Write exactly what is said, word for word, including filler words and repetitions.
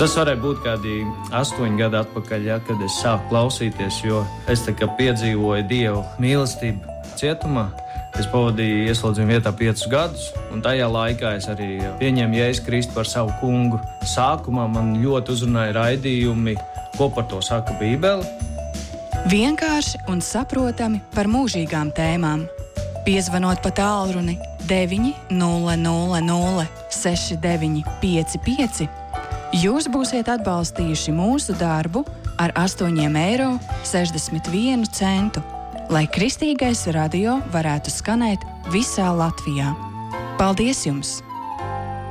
Tas varēja būt kādi astoņi gadi atpakaļ, ja, kad es sāku klausīties, jo es tā kā piedzīvoju Dievu mīlestību cietumā. Es pavadīju ieslodzījuma vietā piecus gadus, un tajā laikā es arī pieņēmu Jēzu Kristu par savu kungu. Sākumā man ļoti uzrunāja raidījumi, ko par to saka Bībele. Vienkārši un saprotami par mūžīgām tēmām. Piezvanot pa tālruni deviņi nulle nulle nulle seši deviņi pieci pieci, jūs būsiet atbalstījuši mūsu darbu ar astoņiem eiro sešdesmit vienu centu, lai Kristīgais radio varētu skanēt visā Latvijā. Paldies jums!